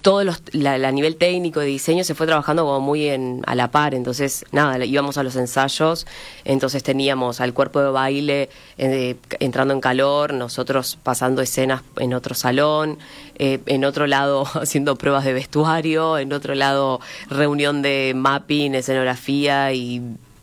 a nivel técnico de diseño se fue trabajando como muy a la par, entonces nada, íbamos a los ensayos, entonces teníamos al cuerpo de baile entrando en calor, nosotros pasando escenas en otro salón, en otro lado haciendo pruebas de vestuario, en otro lado reunión de mapping, escenografía y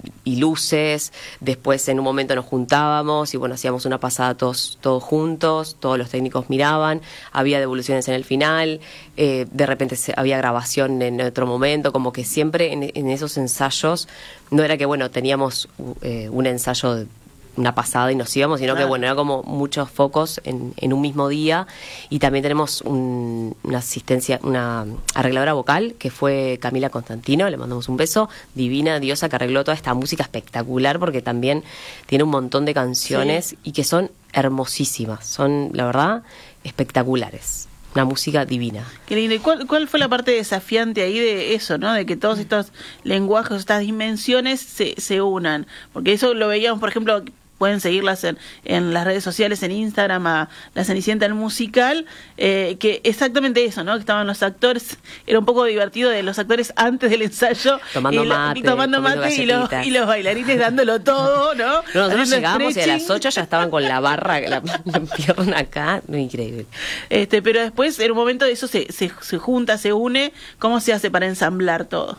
luces. Después en un momento nos juntábamos y bueno, hacíamos una pasada todos juntos, todos los técnicos miraban, había devoluciones en el final, de repente había grabación en otro momento, como que siempre en esos ensayos no era que bueno, teníamos un ensayo de una pasada y nos íbamos, sino que bueno, era como muchos focos en un mismo día. Y también tenemos una asistencia, una arregladora vocal que fue Camila Constantino, le mandamos un beso, divina diosa, que arregló toda esta música espectacular porque también tiene un montón de canciones y que son hermosísimas, son la verdad espectaculares. Una música divina. Qué lindo. ¿Y cuál fue la parte desafiante ahí de eso, ¿no? De que todos estos lenguajes, estas dimensiones se unan. Porque eso lo veíamos, por ejemplo, pueden seguirlas en las redes sociales, en Instagram, a La Cenicienta el musical, que exactamente eso, ¿no? Que estaban los actores, era un poco divertido de los actores antes del ensayo, tomando mate y los bailarines dándolo todo, ¿no? Nosotros llegamos y a las 8 ya estaban con la barra, la pierna acá, increíble. Pero después, en un momento de eso se junta, se une, ¿cómo se hace para ensamblar todo?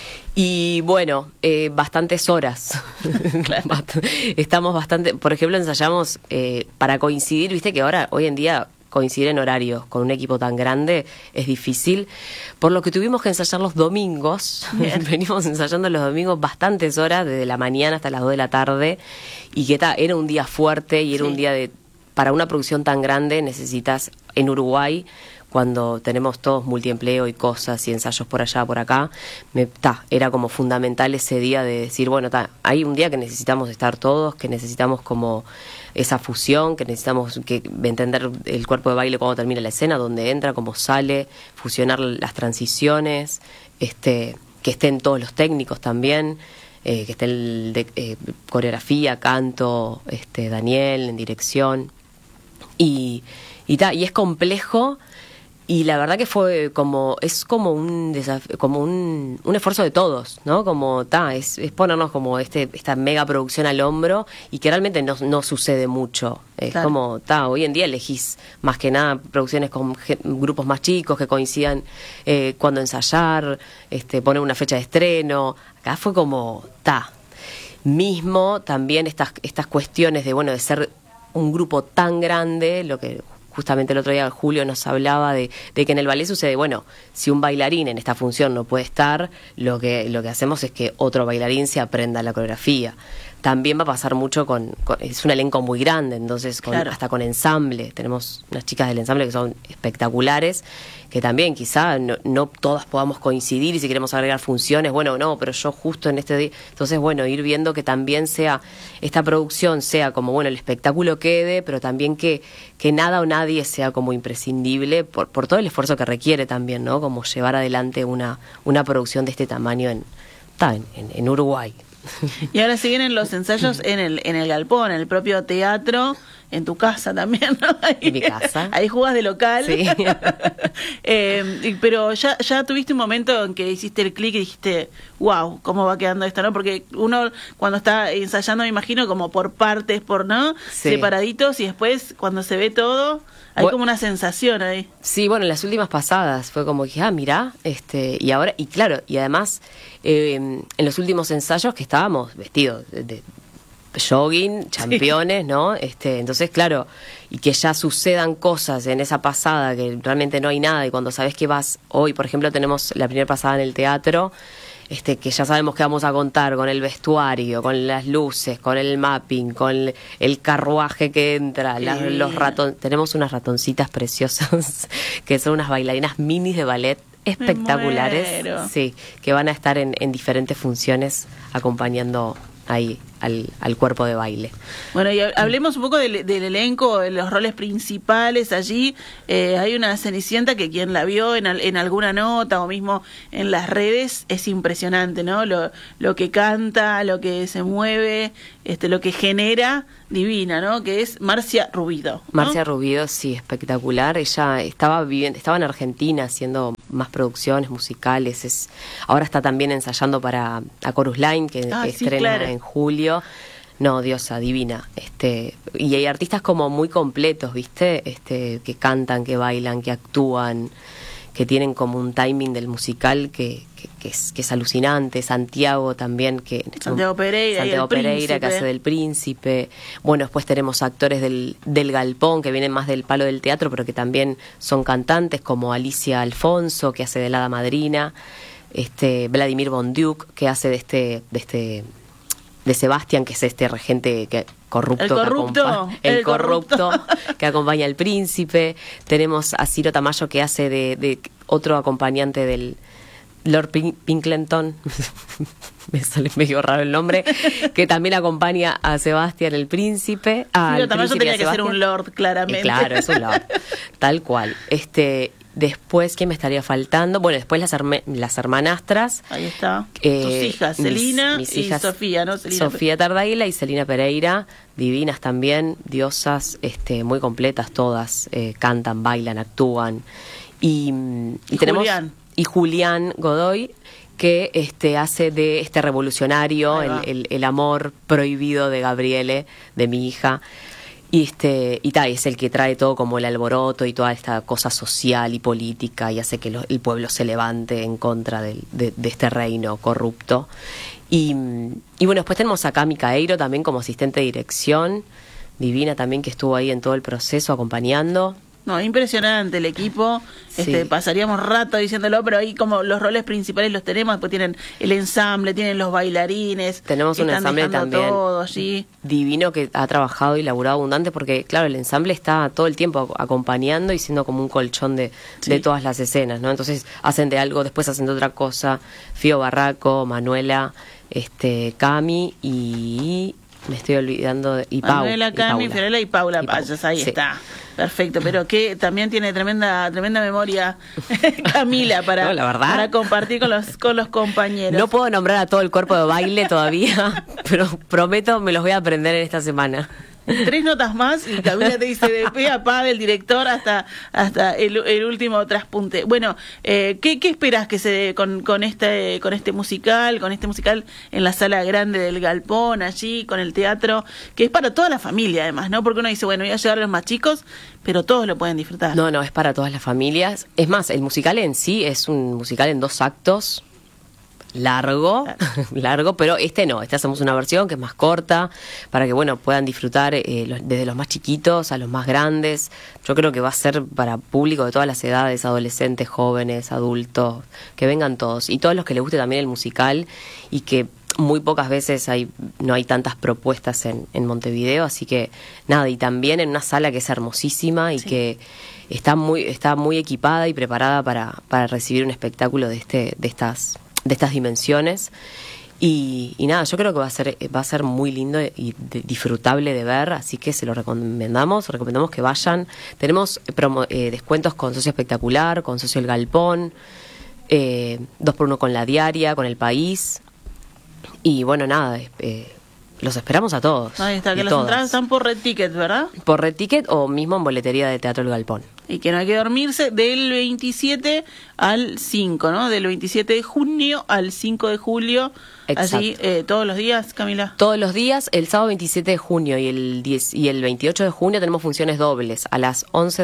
Y bueno, bastantes horas. Claro. Estamos bastante, por ejemplo, ensayamos para coincidir, viste que hoy en día coincidir en horarios con un equipo tan grande es difícil, por lo que tuvimos que ensayar los domingos. Venimos ensayando los domingos bastantes horas, desde la mañana hasta las 2 de la tarde, y que era un día fuerte y era un día para una producción tan grande necesitas, en Uruguay, cuando tenemos todos multiempleo y cosas y ensayos por allá, por acá, era como fundamental ese día de decir, bueno, hay un día que necesitamos estar todos, que necesitamos como esa fusión, que necesitamos entender el cuerpo de baile cuando termina la escena, dónde entra, cómo sale, fusionar las transiciones, que estén todos los técnicos también, que esté el de coreografía, canto, Daniel en dirección, y es complejo. Y la verdad que fue es como un desafío, como un esfuerzo de todos, ¿no? Como es ponernos como esta mega producción al hombro y que realmente no sucede mucho. Es como, hoy en día elegís más que nada producciones con grupos más chicos que coincidan cuando ensayar, poner una fecha de estreno. Acá fue como, mismo también estas cuestiones de ser un grupo tan grande, lo que justamente el otro día Julio nos hablaba de que en el ballet sucede, si un bailarín en esta función no puede estar, lo que hacemos es que otro bailarín se aprenda la coreografía. También va a pasar mucho es un elenco muy grande, entonces hasta con ensamble. Tenemos unas chicas del ensamble que son espectaculares, que también quizá no todas podamos coincidir y si queremos agregar funciones, pero yo justo en este día. Entonces, ir viendo que también esta producción sea como, el espectáculo quede, pero también que nada o nadie sea como imprescindible por todo el esfuerzo que requiere también, ¿no? Como llevar adelante una producción de este tamaño en Uruguay. Y ahora siguen en los ensayos en el galpón, en el propio teatro, en tu casa también, ¿no? En mi casa. Ahí jugás de local. Sí. Pero ya tuviste un momento en que hiciste el clic y dijiste, wow, ¿cómo va quedando esto, no? Porque uno cuando está ensayando, me imagino, como por partes, Sí. separaditos, y después cuando se ve todo, hay como una sensación ahí. Sí, en las últimas pasadas fue como que, mirá, y ahora, y claro, y además, en los últimos ensayos que estábamos vestidos de jogging, championes, ¿no? Entonces, claro, y que ya sucedan cosas en esa pasada que realmente no hay nada, y cuando sabes que hoy, por ejemplo, tenemos la primera pasada en el teatro, que ya sabemos que vamos a contar con el vestuario, con las luces, con el mapping, con el carruaje que entra, los ratones. Tenemos unas ratoncitas preciosas que son unas bailarinas minis de ballet espectaculares, sí, que van a estar en diferentes funciones acompañando ahí al cuerpo de baile. Bueno, y hablemos un poco del elenco, de los roles principales allí. Hay una Cenicienta que quien la vio en alguna nota o mismo en las redes es impresionante, ¿no? Lo que canta, lo que se mueve, lo que genera, divina, ¿no? Que es Marcia Rubido, ¿no? Marcia Rubido, sí, espectacular. Ella estaba en Argentina haciendo más producciones musicales. Ahora está también ensayando para A Chorus Line, que estrena claro. En julio. No, diosa, divina. Y hay artistas como muy completos, ¿viste? Que cantan, que bailan, que actúan, que tienen como un timing del musical que es alucinante. Santiago también, Santiago Pereira, que hace del príncipe. Bueno, después tenemos actores del galpón que vienen más del palo del teatro, pero que también son cantantes, como Alicia Alfonso, que hace de la hada madrina, Vladimir Bonduc, que hace de Sebastián, que es regente corrupto. El corrupto que acompaña al príncipe. Tenemos a Ciro Tamayo, que hace de otro acompañante del Lord Pinkleton. Me sale medio raro el nombre, que también acompaña a Sebastián el príncipe. Ciro Tamayo tenía que ser un lord, claramente. Claro, es un lord, tal cual. Después, ¿quién me estaría faltando? Bueno, después las hermanastras. Ahí está. Tus hijas, Celina y Sofía, ¿no? Sofía Tardaila y Celina Pereira, divinas también, diosas, muy completas todas. Cantan, bailan, actúan. Y tenemos Julián. Y Julián Godoy, que hace de revolucionario, el amor prohibido de Gabriele, de mi hija. Y es el que trae todo como el alboroto y toda esta cosa social y política, y hace que el pueblo se levante en contra de este reino corrupto. Y bueno, después tenemos a Cami Caeiro también como asistente de dirección, divina también, que estuvo ahí en todo el proceso acompañando. No, impresionante el equipo. Sí. Pasaríamos rato diciéndolo, pero ahí como los roles principales los tenemos, después tienen el ensamble, tienen los bailarines. Tenemos un ensamble también todo allí. Divino, que ha trabajado y laburado abundante, porque claro, el ensamble está todo el tiempo acompañando y siendo como un colchón de todas las escenas, ¿no? Entonces hacen de algo, después hacen de otra cosa. Fío Barraco, Manuela, Cami y me estoy olvidando y Manuela, Cami, Fiorella y Paula Payas, ahí está. Perfecto, pero que también tiene tremenda memoria Camila para compartir con los compañeros. No puedo nombrar a todo el cuerpo de baile todavía, pero prometo me los voy a aprender en esta semana. 3 notas más y Camila te dice de pe a pa del director hasta el último traspunte. Bueno, ¿qué esperás que se dé con este musical en la sala grande del Galpón, allí, con el teatro, que es para toda la familia además, ¿no? Porque uno dice, bueno, voy a llevar a los más chicos, pero todos lo pueden disfrutar. No, es para todas las familias. Es más, el musical en sí es un musical en 2 actos, largo, pero no, hacemos una versión que es más corta para que puedan disfrutar desde los más chiquitos a los más grandes. Yo creo que va a ser para público de todas las edades, adolescentes, jóvenes, adultos, que vengan todos, y todos los que les guste también el musical, y que muy pocas veces no hay tantas propuestas en Montevideo, así que nada, y también en una sala que es hermosísima y que está muy equipada y preparada para recibir un espectáculo de estas dimensiones, y nada, yo creo que va a ser muy lindo y disfrutable de ver, así que se lo recomendamos que vayan. Tenemos descuentos con Socio Espectacular, con Socio El Galpón, 2x1 con La Diaria, con El País, y bueno, nada, los esperamos a todos. Ahí está, que las entradas están por Red Ticket, ¿verdad? Por Red Ticket o mismo en boletería de Teatro El Galpón. Y que no hay que dormirse del 27 al 5, ¿no? Del 27 de junio al 5 de julio. Exacto. Así, todos los días, Camila. Todos los días, el sábado 27 de junio y el 28 de junio tenemos funciones dobles a las 11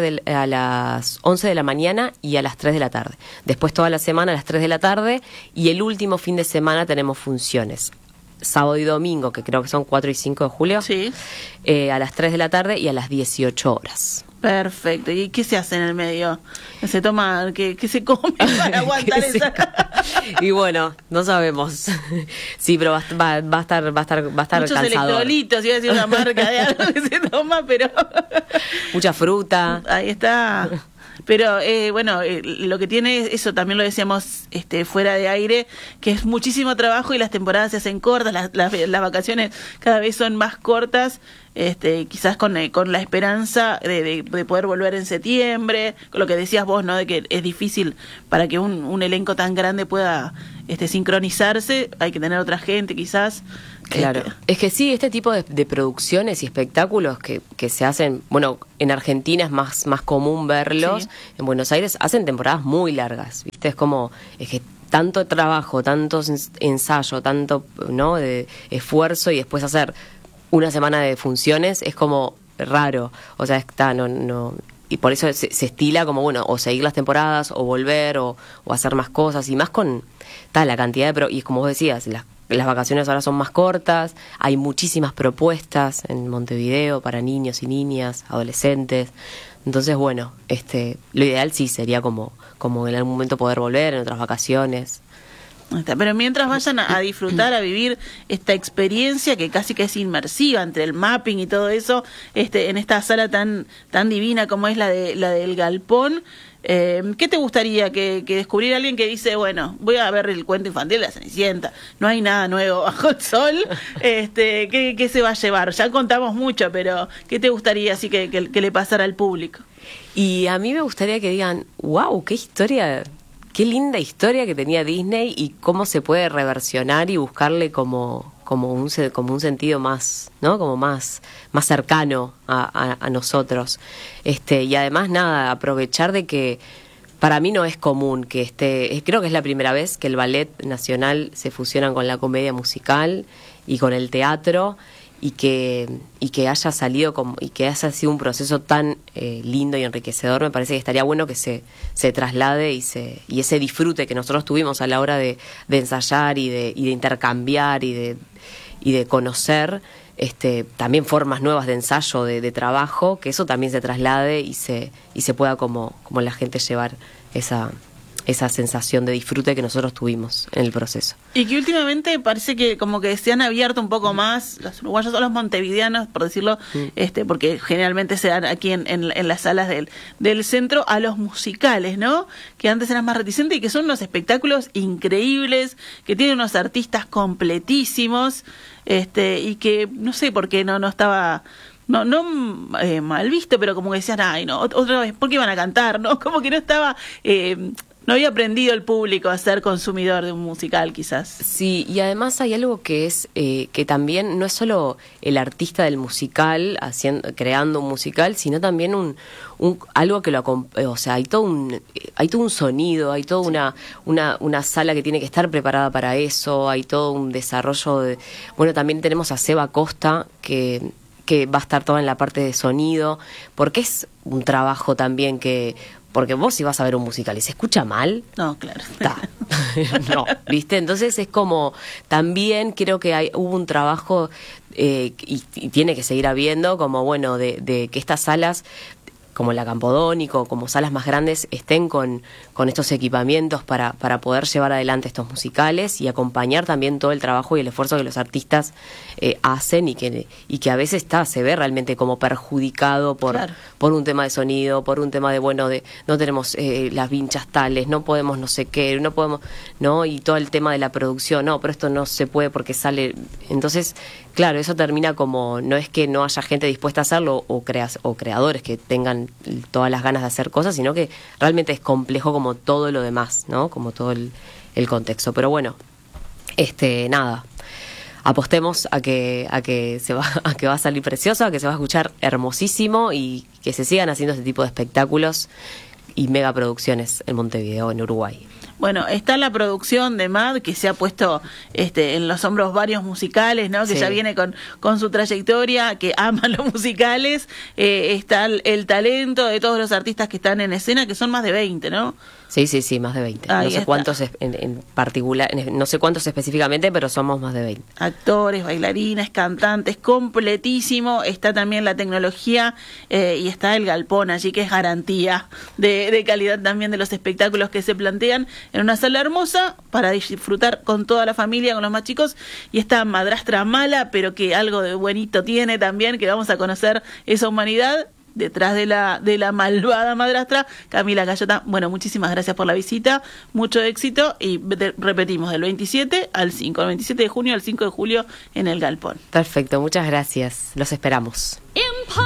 de la mañana y a las 3 de la tarde. Después toda la semana a las 3 de la tarde, y el último fin de semana tenemos funciones sábado y domingo, que creo que son 4 y 5 de julio, a las 3 de la tarde y a las 18 horas. Perfecto. ¿Y qué se hace en el medio? ¿Se toma? ¿Qué se come para aguantar esa? Y bueno, no sabemos. Sí, pero va a estar muchos cansador. Electrolitos, iba a decir una marca de algo que se toma, pero... Mucha fruta. Ahí está. Pero bueno, lo que tiene eso, también lo decíamos fuera de aire, que es muchísimo trabajo y las temporadas se hacen cortas, las vacaciones cada vez son más cortas. Quizás con la esperanza de poder volver en septiembre, con lo que decías vos, ¿no? De que es difícil para que un elenco tan grande pueda sincronizarse, hay que tener otra gente quizás. Claro, es que sí, este tipo de producciones y espectáculos que se hacen, bueno, en Argentina es más común verlos, sí. En Buenos Aires hacen temporadas muy largas, ¿viste? Es que tanto trabajo, tanto ensayo, tanto, ¿no? De esfuerzo y después hacer una semana de funciones es como raro, o sea, no, y por eso se estila como, bueno, o seguir las temporadas, o volver, o hacer más cosas, y más con la cantidad y como vos decías, las vacaciones ahora son más cortas, hay muchísimas propuestas en Montevideo para niños y niñas, adolescentes, entonces bueno, lo ideal sí sería como en algún momento poder volver en otras vacaciones. Pero mientras vayan a disfrutar, a vivir esta experiencia que casi que es inmersiva entre el mapping y todo eso, en esta sala tan divina como es la del Galpón, ¿qué te gustaría que descubriera alguien que dice, bueno, voy a ver el cuento infantil de la Cenicienta, no hay nada nuevo bajo el sol, ¿qué se va a llevar? Ya contamos mucho, pero ¿qué te gustaría así que le pasara al público? Y a mí me gustaría que digan, wow, qué historia, qué linda historia que tenía Disney y cómo se puede reversionar y buscarle como un sentido más, ¿no? Como más cercano a nosotros. Y además, aprovechar de que para mí no es común que creo que es la primera vez que el Ballet Nacional se fusiona con la comedia musical y con el teatro, y que haya salido y que haya sido un proceso tan lindo y enriquecedor. Me parece que estaría bueno que se traslade y ese disfrute que nosotros tuvimos a la hora de ensayar y de intercambiar y de conocer también formas nuevas de ensayo, de trabajo, que eso también se traslade y se pueda como la gente llevar esa sensación de disfrute que nosotros tuvimos en el proceso. Y que últimamente parece que como que se han abierto un poco más los uruguayos o los montevideanos, por decirlo, porque generalmente se dan aquí en las salas del centro, a los musicales, ¿no? Que antes eran más reticentes y que son unos espectáculos increíbles, que tienen unos artistas completísimos, y que no sé por qué no estaba... No mal visto, pero como que decían, ay, no, otra vez, ¿por qué iban a cantar? ¿No? Como que no estaba... no había aprendido el público a ser consumidor de un musical, quizás. Sí, y además hay algo que es que también no es solo el artista del musical creando un musical, sino también algo que o sea, hay todo un sonido, hay toda una sala que tiene que estar preparada para eso, hay todo un desarrollo bueno, también tenemos a Seba Costa que va a estar toda en la parte de sonido, porque es un trabajo también porque vos si vas a ver un musical y se escucha mal... No, claro. No, ¿viste? Entonces es como... También creo que hubo un trabajo, y tiene que seguir habiendo, como bueno, de que estas salas, como la Campodónico, como salas más grandes, estén con estos equipamientos para poder llevar adelante estos musicales y acompañar también todo el trabajo y el esfuerzo que los artistas hacen y que a veces se ve realmente como perjudicado por un tema de sonido, por un tema de no tenemos las vinchas tales, no podemos no sé qué, no podemos, ¿no? Y todo el tema de la producción, no, pero esto no se puede porque sale. Entonces, claro, eso termina como, no es que no haya gente dispuesta a hacerlo o creadores que tengan todas las ganas de hacer cosas, sino que realmente es complejo como todo lo demás, ¿no? Como todo el contexto. Pero bueno, apostemos a que va a salir precioso, a que se va a escuchar hermosísimo y que se sigan haciendo este tipo de espectáculos y megaproducciones en Montevideo, en Uruguay. Bueno, está la producción de MAD, que se ha puesto en los hombros varios musicales, ¿no? Que ya viene con su trayectoria, que aman los musicales. Está el talento de todos los artistas que están en escena, que son más de 20, ¿no? Sí, más de 20. Ahí no sé está. Cuántos en particular, no sé cuántos específicamente, pero somos más de 20. Actores, bailarines, cantantes, completísimo. Está también la tecnología y está el galpón allí, que es garantía de calidad también de los espectáculos que se plantean en una sala hermosa para disfrutar con toda la familia, con los más chicos. Y esta madrastra mala, pero que algo de buenito tiene también, que vamos a conocer esa humanidad. detrás de la malvada madrastra, Camila Gallota. Bueno, muchísimas gracias por la visita, mucho éxito y repetimos, del 27 al 5, el 27 de junio al 5 de julio en el Galpón. Perfecto, muchas gracias. Los esperamos.